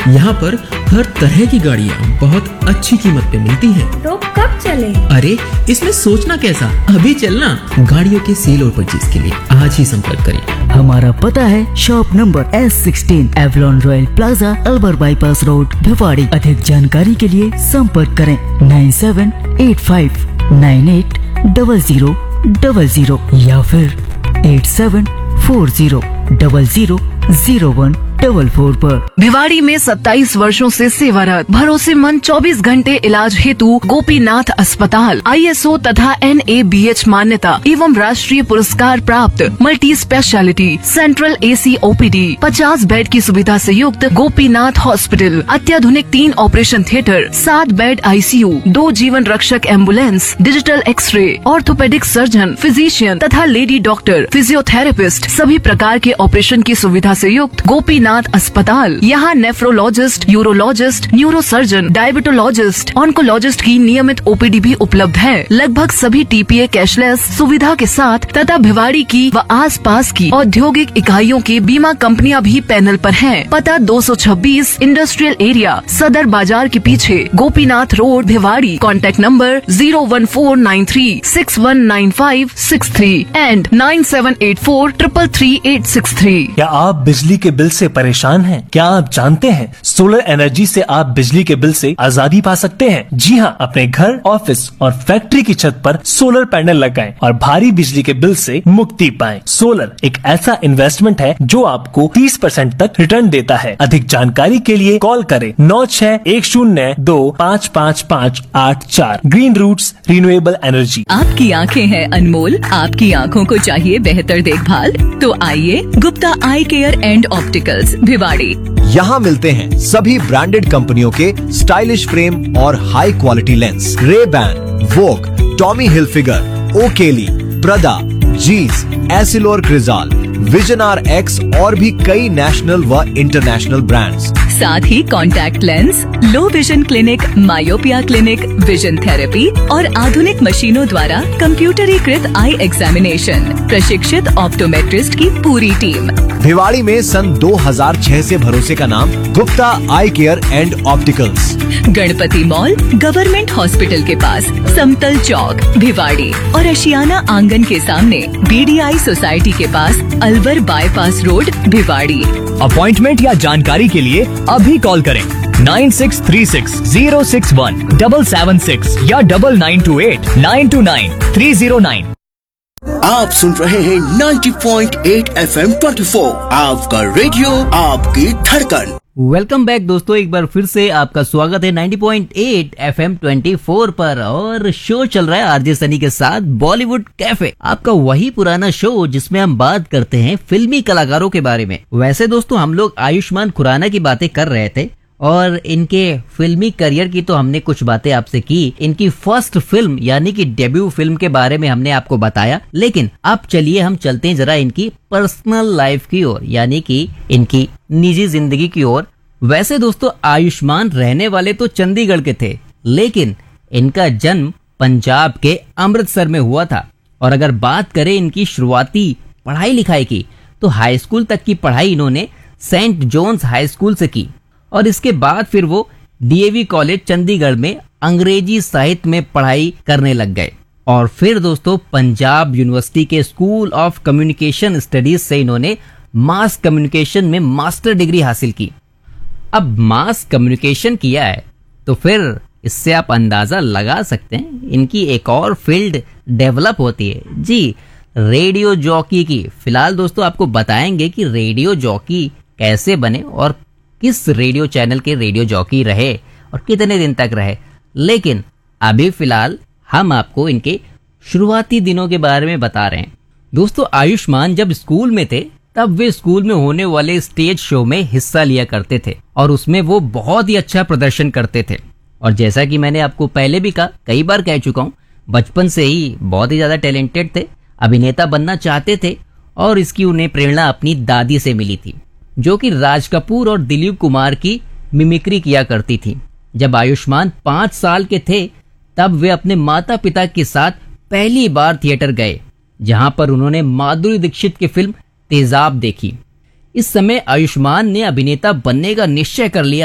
यहाँ पर हर तरह की गाड़ियाँ बहुत अच्छी कीमत पे मिलती हैं। तो कब चले? अरे इसमें सोचना कैसा, अभी चलना। गाड़ियों के सेल और परचेज के लिए आज ही संपर्क करें। हमारा पता है shop number S16 Avalon royal plaza अल्बर bypass road Bhiwadi. अधिक जानकारी के लिए संपर्क करें 9785980000 या फिर 8740000144 पर। भिवाड़ी में 27 वर्षों से सेवारत भरोसेमंद 24 घंटे इलाज हेतु गोपीनाथ अस्पताल ISO तथा NABH मान्यता एवं राष्ट्रीय पुरस्कार प्राप्त multi speciality central AC OPD 50 bed की सुविधा से युक्त गोपीनाथ हॉस्पिटल, अत्याधुनिक 3 ऑपरेशन थिएटर, 7 बेड ICU, 2 जीवन रक्षक ambulance, digital x ray, orthopaedic surgeon, physician तथा लेडी डॉक्टर, फिजियोथेरेपिस्ट, सभी प्रकार के ऑपरेशन की सुविधा से युक्त गोपीनाथ अस्पताल। यहाँ nephrologist, urologist, neurosurgeon, diabetologist, oncologist की नियमित OPD भी उपलब्ध है। लगभग सभी TPA कैशलेस सुविधा के साथ तथा भिवाड़ी की व आसपास की औद्योगिक इकाइयों की बीमा कंपनियां भी पैनल पर हैं। पता 226 इंडस्ट्रियल एरिया, सदर बाजार के पीछे, Gopinath road, Bhiwadi. Contact number 01493619563 and 9784333863। क्या आप बिजली के बिल से परेशान हैं? क्या आप जानते हैं सोलर एनर्जी से आप बिजली के बिल से आजादी पा सकते हैं? जी हाँ, अपने घर, ऑफिस और फैक्ट्री की छत पर सोलर पैनल लगाएं और भारी बिजली के बिल से मुक्ति पाएं। सोलर एक ऐसा इन्वेस्टमेंट है जो आपको 30% तक रिटर्न देता है। अधिक जानकारी के लिए कॉल करें 9610255584। Green roots renewable energy. आपकी आंखें हैं अनमोल, आपकी आंखों को चाहिए बेहतर देखभाल, तो आइए गुप्ता आई केयर एंड ऑप्टिकल्स भिवाड़ी। यहाँ मिलते हैं सभी ब्रांडेड कंपनियों के स्टाइलिश फ्रेम और हाई क्वालिटी लेंस। रे-बैन, वोग, टॉमी हिलफिगर, ओकेली, प्रदा, जीस, एसिलोर क्रिजाल, विजन RX और भी कई नेशनल व इंटरनेशनल ब्रांड्स। साथ ही contact lens, low vision clinic, myopia clinic, vision therapy और आधुनिक मशीनों द्वारा कंप्यूटरीकृत आई एग्जामिनेशन, प्रशिक्षित ऑप्टोमेट्रिस्ट की पूरी टीम। भिवाड़ी में सन 2006 से भरोसे का नाम गुप्ता आई care and opticals. Ganpati mall, government hospital के पास, समतल चौक, भिवाड़ी और अशियाना आंगन के सामने, BDI सोसाइटी के पास, Alwar bypass road, Bhiwadi. Appointment या जानकारी के लिए अभी कॉल करें 9636061776 या 9928929309। आप सुन रहे हैं 90.8 FM 24, आपका रेडियो, आपकी धड़कन। वेलकम बैक दोस्तों, एक बार फिर से आपका स्वागत है 90.8 FM 24 पर और शो चल रहा है आरजे सनी के साथ बॉलीवुड कैफे। आपका वही पुराना शो जिसमें हम बात करते हैं फिल्मी कलाकारों के बारे में। वैसे दोस्तों हम लोग आयुष्मान खुराना की बातें कर रहे थे और इनके फिल्मी करियर की तो हमने कुछ बातें आपसे की। इनकी फर्स्ट फिल्म यानी कि डेब्यू फिल्म के बारे में हमने आपको बताया, लेकिन अब चलिए हम चलते हैं जरा इनकी पर्सनल लाइफ की ओर, यानी कि इनकी निजी जिंदगी की ओर। वैसे दोस्तों आयुष्मान रहने वाले तो चंडीगढ़ के थे, लेकिन इनका जन्म पंजाब के अमृतसर में हुआ था। और अगर बात करें इनकी शुरुआती पढ़ाई लिखाई की, तो हाई स्कूल तक की पढ़ाई इन्होंने सेंट जॉन्स हाई स्कूल से की और इसके बाद फिर वो DAV कॉलेज चंडीगढ़ में अंग्रेजी साहित्य में पढ़ाई करने लग गए। और फिर दोस्तों पंजाब यूनिवर्सिटी के स्कूल ऑफ कम्युनिकेशन स्टडीज से इन्होंने मास कम्युनिकेशन में मास्टर डिग्री हासिल की। अब मास कम्युनिकेशन किया है तो फिर इससे आप अंदाजा लगा सकते हैं इनकी एक और फील्ड डेवलप होती है जी, रेडियो जॉकी की। फिलहाल दोस्तों आपको बताएंगे कि रेडियो जॉकी कैसे बने और किस रेडियो चैनल के रेडियो जॉकी रहे और कितने दिन तक रहे। लेकिन अभी फिलहाल हम आपको इनके शुरुआती दिनों के बारे में बता रहे हैं। दोस्तों आयुष्मान जब स्कूल में थे तब वे स्कूल में होने वाले स्टेज शो में हिस्सा लिया करते थे और उसमें वो बहुत ही अच्छा प्रदर्शन करते थे। और जैसा कि मैंने आपको पहले भी कहा, कई बार कह चुका हूँ, बचपन से ही बहुत ही ज्यादा टैलेंटेड थे, अभिनेता बनना चाहते थे और इसकी उन्हें प्रेरणा अपनी दादी से मिली थी, जो कि राज कपूर और दिलीप कुमार की मिमिक्री किया करती थी। जब आयुष्मान 5 साल के थे तब वे अपने माता पिता के साथ पहली बार थिएटर गए, जहां पर उन्होंने माधुरी दीक्षित की फिल्म तेजाब देखी। इस समय आयुष्मान ने अभिनेता बनने का निश्चय कर लिया